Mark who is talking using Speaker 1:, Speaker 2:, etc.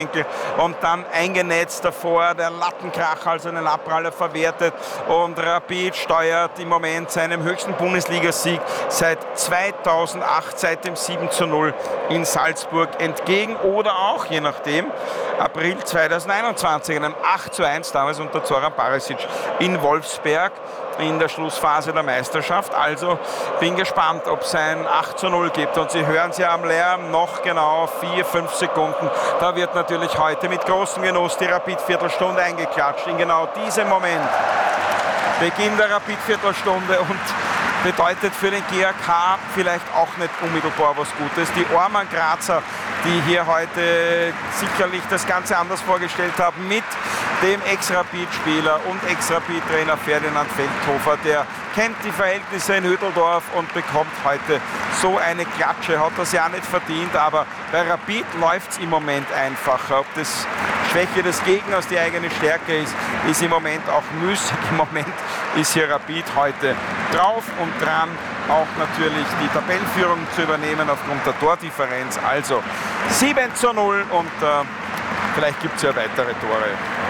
Speaker 1: und dann eingenetzt davor, der Lattenkracher, also einen Abpraller verwertet, und Rapid steuert im Moment seinem höchsten Bundesligasieg seit 2008, seit dem 7:0 in Salzburg entgegen, oder auch, je nachdem, April 2021, einem 8:1 damals unter Zoran Barisic in Wolfsberg in der Schlussphase der Meisterschaft. Also bin gespannt, ob es ein 8:0 gibt, und Sie hören es ja am Lärm, noch genau 4-5 Sekunden. Da wird natürlich heute mit großem Genuss die Rapid-Viertelstunde eingeklatscht. In genau diesem Moment Beginn der Rapid-Viertelstunde, und bedeutet für den GAK vielleicht auch nicht unmittelbar was Gutes. Die Orman Grazer, die hier heute sicherlich das Ganze anders vorgestellt haben, mit dem Ex-Rapid-Spieler und Ex-Rapid-Trainer Ferdinand Feldhofer, der kennt die Verhältnisse in Hütteldorf und bekommt heute so eine Klatsche. Hat das ja nicht verdient, aber bei Rapid läuft es im Moment einfacher. Ob das Schwäche des Gegners die eigene Stärke ist im Moment auch müßig. Im Moment ist hier Rapid heute drauf und dran, auch natürlich die Tabellenführung zu übernehmen aufgrund der Tordifferenz. Also 7:0, und vielleicht gibt es ja weitere Tore.